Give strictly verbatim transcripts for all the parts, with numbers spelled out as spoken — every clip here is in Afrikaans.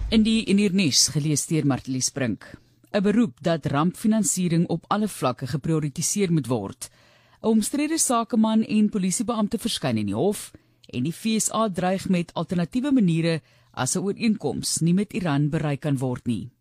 In die in hier nuus gelees deur Martelies Brink. 'n Beroep dat rampfinansiering op alle vlakke geprioritiseer moet word. 'n Omstrede sakeman en polisiebeampte verskyn in die hof en die V S A dreig met alternatiewe maniere as 'n ooreenkoms nie met Iran bereik kan word nie.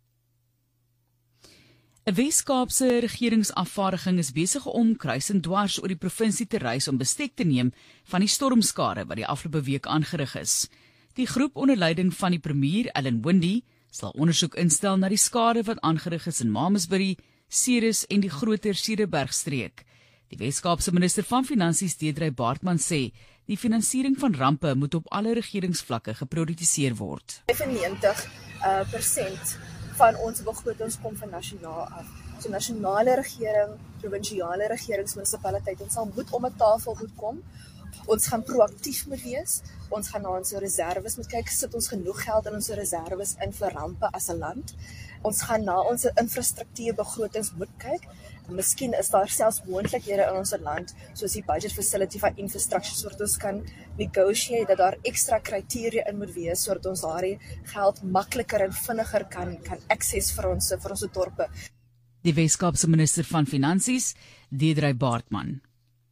'n Wes-Kaapse regeringsafvaardiging is besig om kruis en dwars oor die provinsie te reis om bestek te neem van die stormskade wat die afgelope week aangerig is. Die groep onder leiding van die premier, Alan Windey, sal ondersoek instel na die skade wat aangerig is in Malmesbury, Ceres en die groter Cederbergstreek. Die Wes-Kaapse minister van Finansies, Deirdre Baartman, sê die finansiering van rampe moet op alle regeringsvlakke geprioritiseer word. vyfennegentig persent van ons begrotings kom van nasionaal af. So nasionale regering, provinsiale regerings, munisipaliteit, ons sal moet om 'n tafel moet kom. Ons gaan proaktief moet wees. Ons gaan na ons reserves moet kyk, sit ons genoeg geld in ons reserves in vir rampe as 'n land. Ons gaan na ons infrastruktuurbegrotings moet kyk. En miskien is daar selfs moontlikhede in ons land, soos die budget facility van infrastructure, sodat ons kan negotiate dat daar ekstra kriteria in moet wees, sodat ons daardie geld makliker en vinniger kan kan access vir ons vir ons dorpe. Die Wes-Kaapse minister van Finansies, Deirdre Baartman.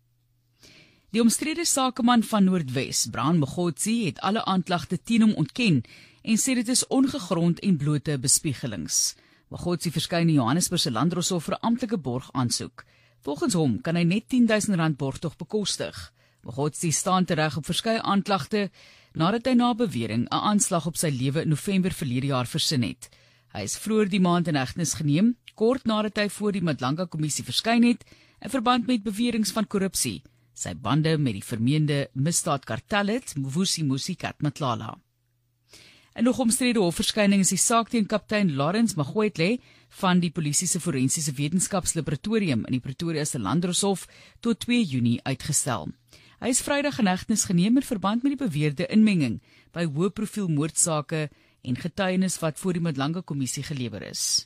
Die omstrede sakeman van Noordwes, Brian Mogotsi, het alle aanklagte teen hom ontken en sê dit is ongegrond en blote bespiegelings. Mogotsi verskyn in Johannesburg se Landdroshof vir 'n amptelike borg aansoek. Volgens hom kan hy net tien duisend rand borgtog bekostig. Mogotsi staan tereg op verskeie aanklagte nadat hy na bewering 'n aanslag op sy lewe in November verlede jaar versin het. Hy is vroeër die maand in hegtenis geneem, kort nadat hy voor die Madlanga-kommissie verskyn het in verband met beweringe van korrupsie. Sy bande met die vermeende misdaadkartel het, Mvusi Musi Katmatlala. En nog omstrede hofverskyning is die saak teen kaptein Lawrence Magwetle van die polisie se forensiese wetenskapslaboratorium in die Pretoria se Landdroshof tot twee Junie uitgestel. Hy is Vrydag in hegtenis geneem in verband met die beweerde inmenging by hoë profiel moordsake en getuienis wat voor die Madlanga-kommissie gelewer is.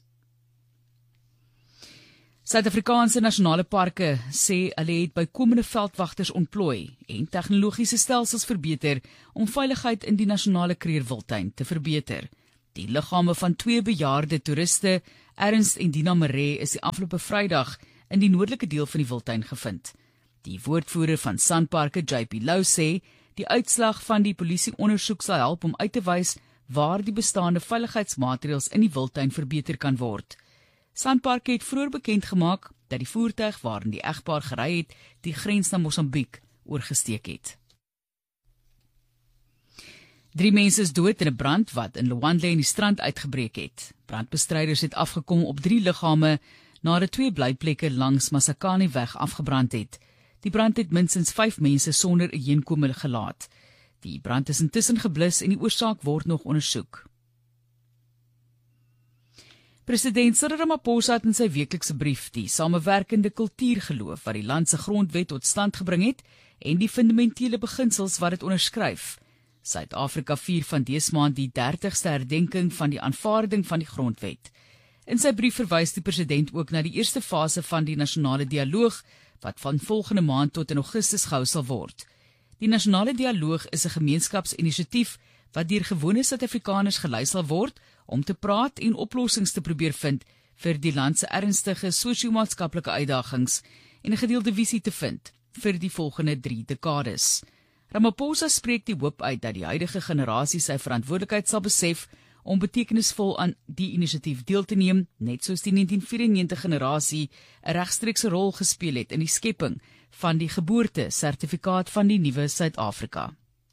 Suid-Afrikaanse nasionale parke sê hulle het bykomende veldwagters ontplooi en tegnologiese stelsels verbeter om veiligheid in die nasionale kreerwiltuin te verbeter. Die liggame van twee bejaarde toeriste, Ernst en Dina Maree, is die afgelope Vrydag in die noordelike deel van die wildtuin gevind. Die woordvoerder van Sanparke, J P Lou, sê die uitslag van die polisieondersoek sal help om uit te wys waar die bestaande veiligheidsmaatreëls in die wildtuin verbeter kan word. Sanparke het vroeër bekend gemaak dat die voertuig waarin die egpaar gery het, die grens na Mosambiek oorgesteek het. Drie mense is dood in 'n brand wat in Luandle in die strand uitgebreek het. Brandbestryders het afgekom op drie liggame nadat twee blyplekke langs Masakani-weg afgebrand het. Die brand het minstens vyf mense sonder 'n heenkome gelaat. Die brand is intussen geblus en die oorsaak word nog ondersoek. President Cyril Ramaphosa het in sy weeklikse brief die samewerkende kultuurgeloof wat die land se grondwet tot stand gebring het en die fundamentele beginsels wat dit onderskryf. Suid-Afrika vier van dese maand die dertigste herdenking van die aanvaarding van die grondwet. In sy brief verwys die president ook na die eerste fase van die nasionale dialoog wat van volgende maand tot in Augustus gehou sal word. Die nasionale dialoog is 'n gemeenskapsinisiatief wat deur gewone Suid-Afrikaners gelei sal word om te praat en oplossings te probeer vind vir die land se ernstige sosio-maatskaplike uitdagings en 'n gedeelde visie te vind vir die volgende drie dekades. Ramaphosa spreek die hoop uit dat die huidige generasie sy verantwoordelikheid sal besef om betekenisvol aan die inisiatief deel te neem, net soos die negentien vyfennegentig generasie 'n regstreekse rol gespeel het in die skepping van die geboorte-sertifikaat van die nuwe Suid-Afrika.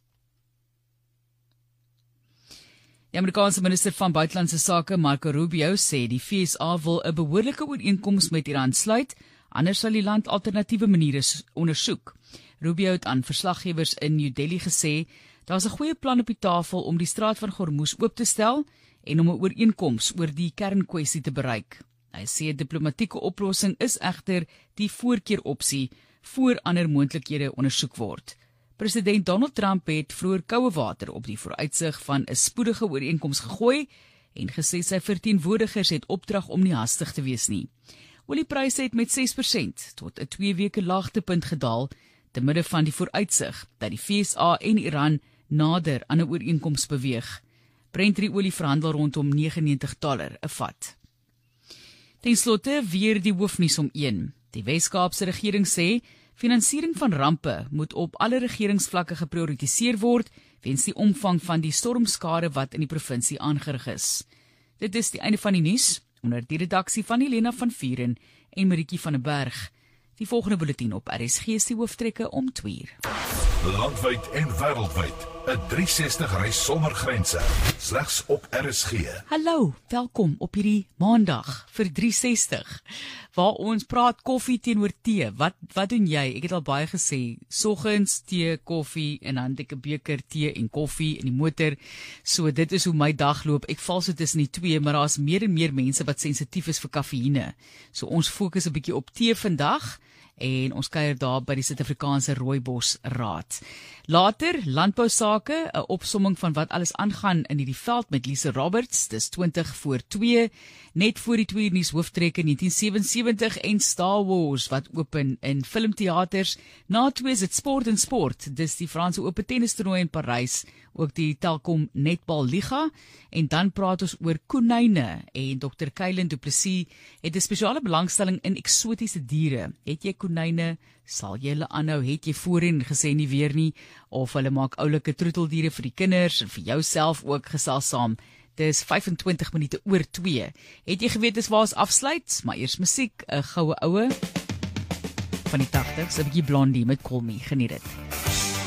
Die Amerikaanse minister van Buitelandse Sake, Marco Rubio, sê die V S A wil 'n behoorlike ooreenkoms met Iran sluit, anders sal die land alternatiewe maniere ondersoek. Rubio het aan verslaggewers in New Delhi gesê, daar's 'n goeie plan op die tafel om die straat van Hormuz oop te stel en om 'n ooreenkoms oor die kernkwessie te bereik. Hy sê 'n diplomatieke oplossing is egter die voorkeuropsie voor ander moontlikhede ondersoek word. President Donald Trump het vroeër koue water op die vooruitsig van 'n spoedige ooreenkoms gegooi en gesê sy verteenwoordigers het opdrag om nie hastig te wees nie. Oliepryse het met ses persent tot 'n twee weke laagtepunt gedaal te midde van die vooruitsig dat die V S A en Iran nader aan 'n ooreenkoms beweeg. Brent olie verhandel rondom negenennegentig dollar 'n vat. Ten slotte weer die hoofnuus om een. Die Wes-Kaapse regering sê finansiering van rampe moet op alle regeringsvlakke geprioritiseer word weens die omvang van die stormskade wat in die provinsie aangerig is. Dit is die einde van die nuus onder die redaksie van Helena van Vuren en Marietjie van der Berg. Die volgende bulletin op R S G is die hooftrekke om twee uur. Landwyd en wêreldwyd, 'n driehonderdsestig reis sonder grense, slegs op R S G. Hallo, welkom op hierdie Maandag vir driehonderdsestig, waar ons praat koffie teenoor tee. Wat wat doen jy? Ek het al baie gesê, soggens tee, koffie en dan 'n beker tee en koffie in die motor. So dit is hoe my dag loop. Ek val so tussen die twee, maar daar's meer en meer mense wat sensitief is vir kafeïne. So ons fokus 'n bietjie op tee vandag. En ons kuier daar by die Suid-Afrikaanse Rooibos Raad. Later, landbou sake, 'n opsomming van wat alles aangaan in hierdie veld met Lise Roberts, dis twintig voor twee, net voor die twee uur nuus hooftrekke negentien sewensewentig en Star Wars wat open in filmteaters. Na twee is dit sport en sport, dis die Franse Ope tennistoernooi in Parys, ook die Telkom Netbal Liga, en dan praat ons oor konyne, en dokter Kylen Du Plessis het 'n spesiale belangstelling in eksotiese diere. Het jy konyne, sal jy hulle aanhou, het jy voorheen gesê nie weer nie, of hulle maak oulike troeteldiere vir die kinders, en vir jouself ook, gesels saam. Dis vyfentwintig minute oor twee. Het jy geweet dis waar ons afsluit, maar eers musiek, 'n goue oue van die tagtigs, 'n bietjie Blondie met Call Me, geniet dit.